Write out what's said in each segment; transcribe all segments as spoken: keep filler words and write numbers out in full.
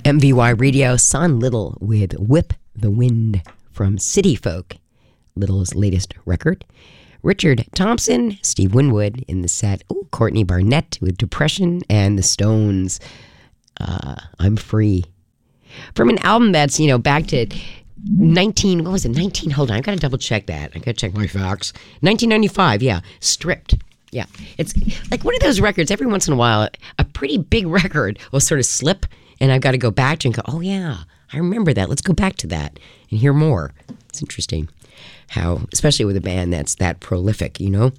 M V Y Radio, Son Little with Whip the Wind from City Folk, Little's latest record. Richard Thompson, Steve Winwood in the set. Ooh, Courtney Barnett with Depression, and the Stones, uh, I'm Free. From an album that's, you know, back to nineteen, what was it, nineteen, hold on, I've got to double check that. I've got to check my facts. nineteen ninety-five, yeah, Stripped. Yeah, it's like one of those records, every once in a while, a pretty big record will sort of slip, and I've got to go back to and go, oh yeah, I remember that. Let's go back to that and hear more. It's interesting how, especially with a band that's that prolific, you know?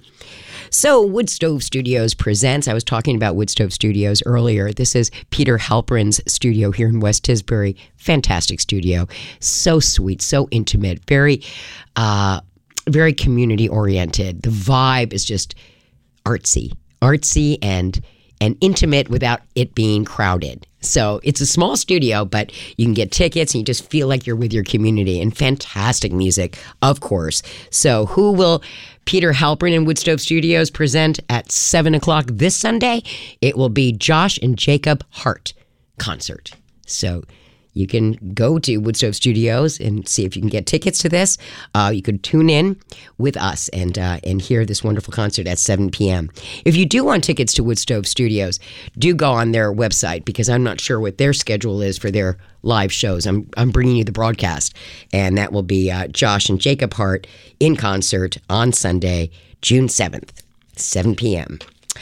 So Wood Stove Studios presents, I was talking about Wood Stove Studios earlier. This is Peter Halperin's studio here in West Tisbury. Fantastic studio. So sweet, so intimate, very, uh, very community oriented. The vibe is just artsy, artsy and and intimate without it being crowded. So it's a small studio, but you can get tickets and you just feel like you're with your community, and fantastic music, of course. So who will Peter Halperin and Wood Stove Studios present at seven o'clock this Sunday? It will be Josh and Jacob Hart concert. So you can go to Wood Stove Studios and see if you can get tickets to this. Uh, you could tune in with us and uh, and hear this wonderful concert at seven p.m. If you do want tickets to Wood Stove Studios, do go on their website, because I'm not sure what their schedule is for their live shows. I'm I'm bringing you the broadcast, and that will be uh, Josh and Jacob Hart in concert on Sunday, June seventh, seven p.m.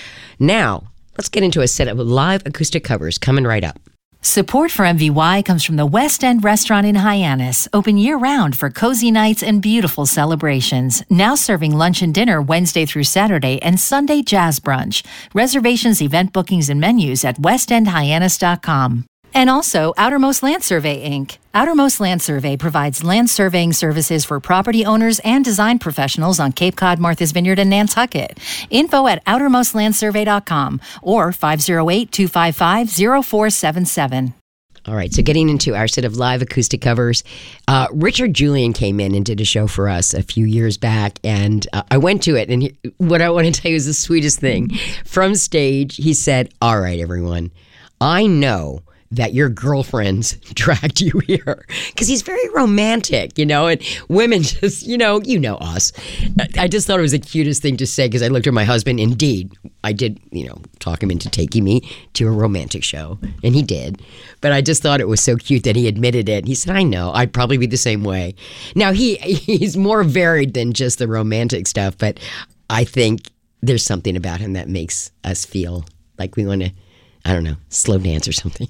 Now, let's get into a set of live acoustic covers coming right up. Support for M V Y comes from the West End Restaurant in Hyannis, open year-round for cozy nights and beautiful celebrations. Now serving lunch and dinner Wednesday through Saturday and Sunday jazz brunch. Reservations, event bookings, and menus at west end hyannis dot com. And also Outermost Land Survey, Incorporated. Outermost Land Survey provides land surveying services for property owners and design professionals on Cape Cod, Martha's Vineyard, and Nantucket. Info at outermost land survey dot com or five oh eight, two five five, oh four seven seven. All right, so getting into our set of live acoustic covers, uh, Richard Julian came in and did a show for us a few years back, and uh, I went to it, and he, what I want to tell you is the sweetest thing. From stage, he said, all right, everyone, I know that your girlfriends dragged you here, because he's very romantic, you know, and women just, you know, you know us. I just thought it was the cutest thing to say, because I looked at my husband. Indeed, I did, you know, talk him into taking me to a romantic show, and he did. But I just thought it was so cute that he admitted it. He said, I know, I'd probably be the same way. Now, he he's more varied than just the romantic stuff, but I think there's something about him that makes us feel like we want to, I don't know, slow dance or something.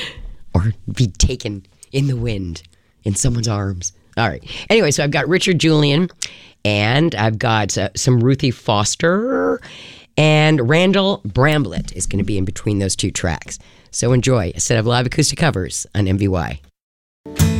Or be taken in the wind in someone's arms. All right. Anyway, so I've got Richard Julian, and I've got uh, some Ruthie Foster, and Randall Bramblett is going to be in between those two tracks. So enjoy a set of live acoustic covers on M V Y.